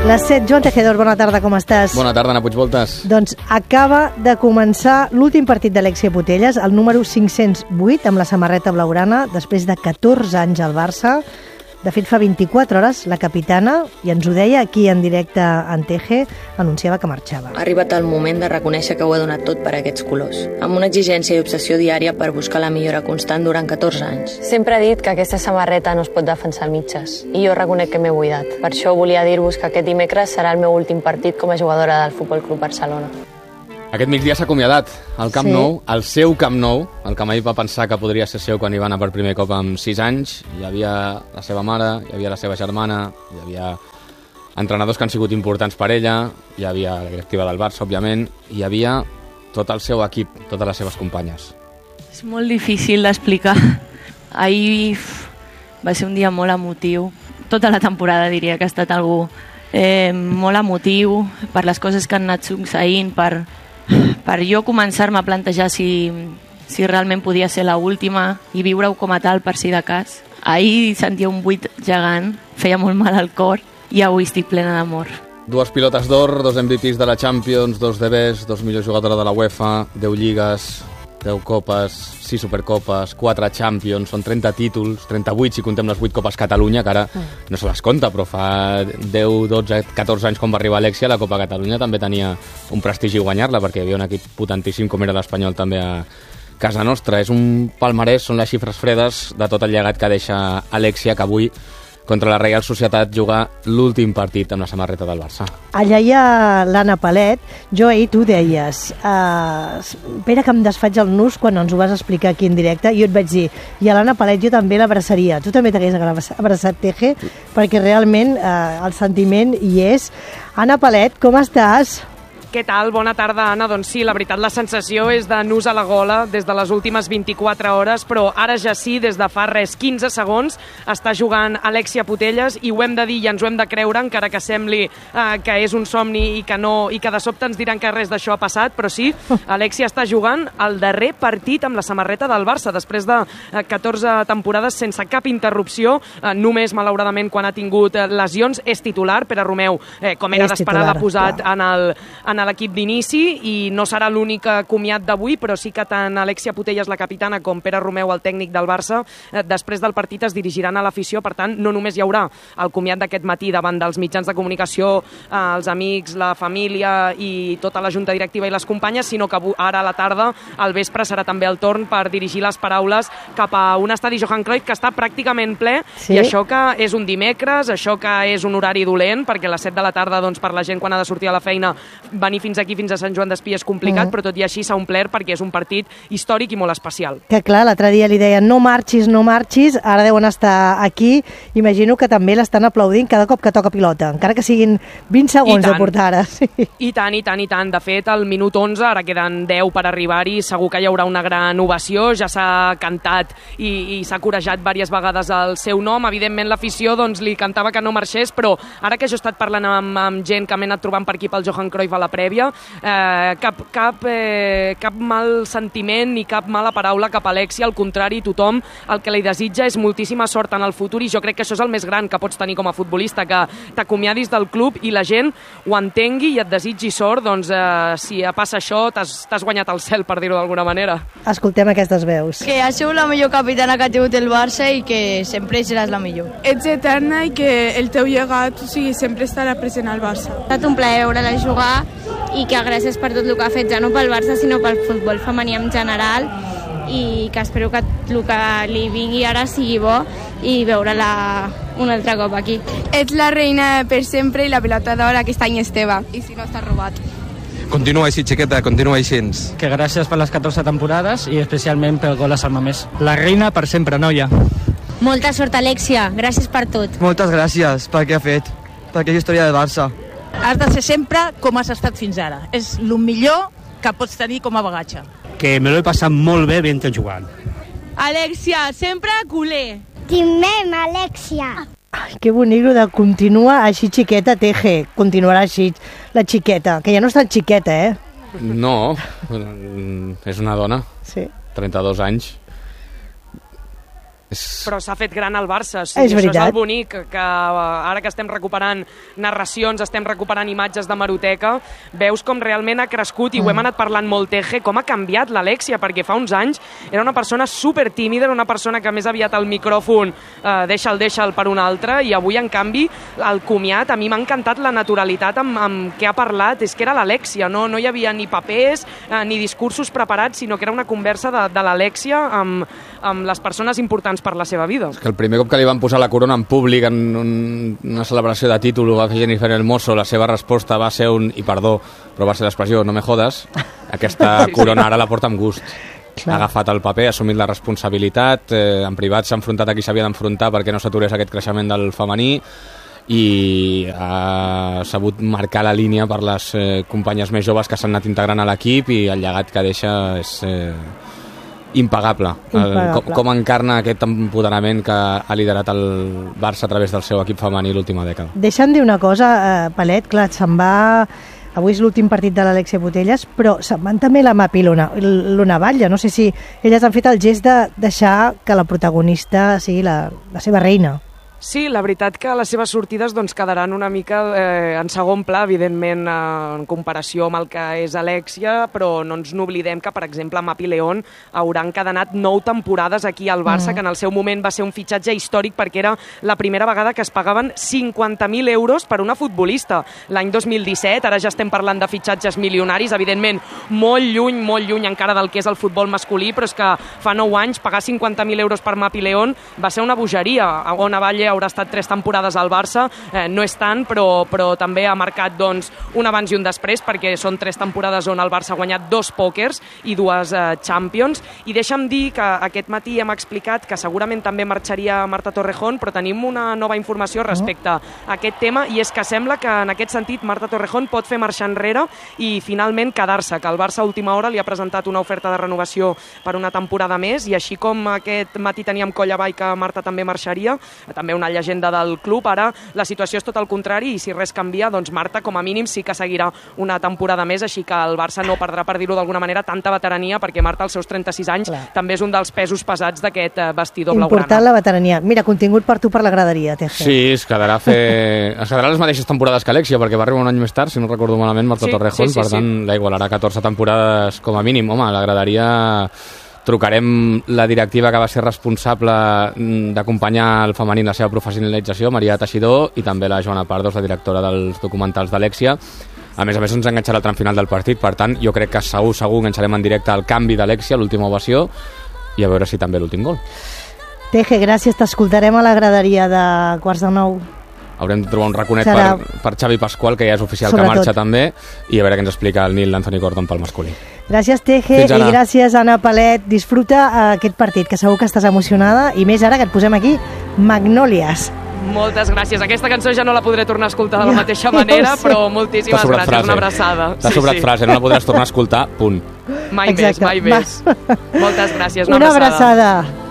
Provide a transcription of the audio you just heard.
Les 7, Joan Tejedor, bona tarda, com estàs? Bona tarda, Anna Puigvoltes. Doncs acaba de començar l'últim partit d'Alexia Putellas, el número 508, amb la samarreta blaugrana, després de 14 anys al Barça. De fet, fa 24 hores, la capitana, i ens ho deia aquí en directe en TG, anunciava que marxava. Ha arribat el moment de reconèixer que ho ha donat tot per aquests colors, amb una exigència i obsessió diària per buscar la millora constant durant 14 anys. Sempre he dit que aquesta samarreta no es pot defensar al mitges, i jo reconec que m'he buidat. Per això volia dir-vos que aquest dimecres serà el meu últim partit com a jugadora del Futbol Club Barcelona. Aquest migdia s'ha acomiadat al Camp Nou, al seu Camp Nou, el que mai va pensar que podria ser seu quan hi va anar per primer cop amb 6 anys. Hi havia la seva mare, hi havia la seva germana, hi havia entrenadors que han sigut importants per ella, hi havia la directiva del Barça, òbviament, hi havia tot el seu equip, totes les seves companyes. És molt difícil d'explicar. Ahir va ser un dia molt emotiu. Tota la temporada diria que ha estat algú molt emotiu per les coses que han anat succeint, per jo començar-me a plantejar si realment podia ser l'última i viure-ho com a tal per si de cas. Ahir sentia un buit gegant, feia molt mal al cor i avui estic plena d'amor. 2 pilotes d'or, 2 MVPs de la Champions, 2 DBs, 2 millors jugadores de la UEFA, 10 lligues, 10 copes, 6 supercopes, 4 Champions, són 30 títols, 38 si contem les 8 Copes Catalunya, que ara no se les compta, però fa 10, 12, 14 anys quan va arribar Alexia, la Copa Catalunya també tenia un prestigi guanyar-la, perquè hi havia un equip potentíssim com era l'Espanyol també a casa nostra. És un palmarès, són les xifres fredes de tot el llegat que deixa Alexia, que avui contra la Reial Societat jugar l'últim partit amb la samarreta del Barça. Allà hi ha l'Anna Palet. Jo ahir tu deies, espera que em desfaig el nus quan ens ho vas explicar aquí en directe, i jo et vaig dir, i a l'Anna Palet jo també l'abraçaria. Tu també t'hagués abraçat, TG, perquè realment el sentiment hi és. Anna Palet, com estàs? Què tal? Bona tarda, Anna. Doncs sí, la veritat, la sensació és de nus a la gola des de les últimes 24 hores, però ara ja sí, des de fa 15 segons, està jugant Alexia Putellas, i ho hem de dir i ens ho hem de creure, encara que sembli que és un somni i que de sobte ens diran que res d'això ha passat, però sí, Alexia està jugant el darrer partit amb la samarreta del Barça, després de 14 temporades sense cap interrupció, només, malauradament, quan ha tingut lesions, és titular. Pere Romeu, com era d'esperar, l'ha posat en l'equip d'inici, i no serà l'únic comiat d'avui, però sí que tant Alexia Putellas, la capitana, com Pere Romeu, el tècnic del Barça, després del partit es dirigiran a l'afició. Per tant, no només hi haurà el comiat d'aquest matí davant dels mitjans de comunicació, els amics, la família i tota la junta directiva i les companyes, sinó que ara a la tarda, al vespre, serà també el torn per dirigir les paraules cap a un estadi Johan Cruyff que està pràcticament ple, i això que és un dimecres, això que és un horari dolent, perquè a les 7 de la tarda, doncs, per la gent quan ha de sortir a la feina, venir fins aquí, fins a Sant Joan d'Espí, és complicat, però tot i així s'ha omplert perquè és un partit històric i molt especial. Que clar, l'altre dia li deien no marxis, ara deuen estar aquí. Imagino que també l'estan aplaudint cada cop que toca pilota, encara que siguin 20 segons de portar ara. Sí. I tant. De fet, al minut 11, ara queden 10 per arribar-hi, segur que hi haurà una gran ovació, ja s'ha cantat i s'ha corejat diverses vegades el seu nom. Evidentment, l'afició li cantava que no marxés, però ara que jo he estat parlant amb gent que m'he anat trobant per aquí pel Johan Cruyff a la prèvia, cap mal sentiment ni cap mala paraula cap a Alexia, al contrari, tothom el que li desitja és moltíssima sort en el futur, i jo crec que això és el més gran que pots tenir com a futbolista, que t'acomiadis del club i la gent ho entengui i et desitgi sort. Doncs si passa això, t'has guanyat el cel, per dir-ho d'alguna manera. Escoltem aquestes veus. Que has sigut la millor capitana que ha tingut el Barça i que sempre seràs la millor. Ets eterna i que el teu llegat sempre estarà present al Barça. Ha estat un plaer veure-la jugar, i que gràcies per tot el que ha fet, ja no pel Barça sinó pel futbol femení en general, i que espero que el que li vingui ara sigui bo i veure-la un altre cop aquí. Ets la reina per sempre i la pilota d'or aquest any és teva, i si no està robat. Continua així, xiqueta, continua així. Que gràcies per les 14 temporades i especialment pel gol a Sant Mamés. La reina per sempre, noia. Molta sort, Alexia, gràcies per tot. Moltes gràcies per què ha fet, per aquesta història del Barça. Has de ser sempre com has estat fins ara. És el millor que pots tenir com a bagatge. Que me l'he passat molt bé mentre jugant. Alexia, sempre culer. Timem, Alexia. Ai, que bonic de continuar així xiqueta, TG. Continuarà així la xiqueta, que ja no és tan xiqueta, eh? No, és una dona. Sí. 32 anys. Però s'ha fet gran el Barça, sí, És això veritat. és el bonic, que ara que estem recuperant narracions, estem recuperant imatges d'hemeroteca, veus com realment ha crescut, i ho hem anat parlant molt, Teje, com ha canviat l'Alexia, perquè fa uns anys era una persona super tímida, era una persona que més aviat el micròfon deixa'l per un altre, i avui, en canvi, el comiat, a mi m'ha encantat la naturalitat amb què ha parlat, és que era l'Alexia, no hi havia ni papers ni discursos preparats, sinó que era una conversa de l'Alexia amb les persones importants per la seva vida. És que el primer cop que li van posar la corona en públic en una celebració de títol, ho va fer Jennifer Hermoso, la seva resposta va ser i perdó, però va ser l'expressió, no me jodes. Aquesta corona ara la porta amb gust. Ha agafat el paper, ha assumit la responsabilitat, en privat s'ha enfrontat a qui s'havia d'enfrontar perquè no s'aturés aquest creixement del femení, i ha sabut marcar la línia per les companyes més joves que s'han anat integrant a l'equip, i el llegat que deixa és impagable. Com encarna aquest empoderament que ha liderat el Barça a través del seu equip femení l'última dècada. Deixa'm dir una cosa, Palet, clar, se'n va... Avui és l'últim partit de l'Alexia Putellas, però se'n van també la Mapi Luna Batlle. No sé si elles han fet el gest de deixar que la protagonista sigui la seva reina. Sí, la veritat que les seves sortides doncs, quedaran una mica en segon pla, evidentment, en comparació amb el que és Alexia, però no ens n'oblidem que, per exemple, Mapi León haurà encadenat 9 temporades aquí al Barça, que en el seu moment va ser un fitxatge històric perquè era la primera vegada que es pagaven 50.000 euros per una futbolista. L'any 2017, ara ja estem parlant de fitxatges milionaris, evidentment molt lluny encara del que és el futbol masculí, però és que fa 9 anys pagar 50.000 euros per Mapi León va ser una bogeria. Ona Batlle haurà estat 3 temporades al Barça, no és tant, però també ha marcat doncs, un abans i un després, perquè són 3 temporades on el Barça ha guanyat 2 pòquers i 2 Champions. I deixa'm dir que aquest matí hem explicat que segurament també marxaria Marta Torrejón, però tenim una nova informació respecte a aquest tema, i és que sembla que en aquest sentit Marta Torrejón pot fer marxar enrere i finalment quedar-se, que el Barça a última hora li ha presentat una oferta de renovació per una temporada més, i així com aquest matí teníem coll avall que Marta també marxaria, també una llegenda del club, ara la situació és tot el contrari, i si res canvia, doncs Marta com a mínim sí que seguirà una temporada més, així que el Barça no perdrà, per dir-ho d'alguna manera, tanta veterania, perquè Marta als seus 36 anys també és un dels pesos pesats d'aquest vestidor blaugrana. Important la veterania. Mira, contingut per tu per la graderia, Teje. Sí, es quedarà les mateixes temporades que Alexia, perquè va arribar un any més tard, si no recordo malament, Marta Torrejón, per tant la igualarà 14 temporades com a mínim. Home, la graderia... Trucarem la directiva que va ser responsable d'acompanyar el femení en la seva professionalització, Maria Teixidor, i també la Joana Pardos, la directora dels documentals d'Alexia. A més, ens enganxarà el tram final del partit, per tant, jo crec que segur enganxarem en directe el canvi d'Alexia, l'última ovació, i a veure si també l'últim gol. Teje, gràcies, t'escoltarem a la graderia de 8:45. Haurem de trobar un raconet per Xavi Pasqual, que ja és oficial que marxa també, i a veure què ens explica el Nil Anthony Gordon pel masculí. Gràcies, Teje, i gràcies, Anna Palet. Disfruta aquest partit, que segur que estàs emocionada, i més ara que et posem aquí Magnòlies. Moltes gràcies. Aquesta cançó ja no la podré tornar a escoltar de la mateixa manera, però moltíssimes gràcies. Una abraçada. T'ha sobrat frase, no la podràs tornar a escoltar, punt. Mai més. Moltes gràcies, una abraçada.